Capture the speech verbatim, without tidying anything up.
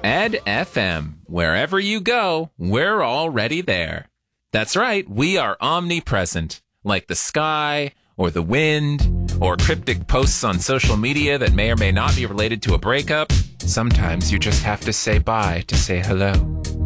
Ed F M. Wherever you go, we're already there. That's right, we are omnipresent, like the sky, or the wind, or cryptic posts on social media that may or may not be related to a breakup. Sometimes you just have to say bye to say hello.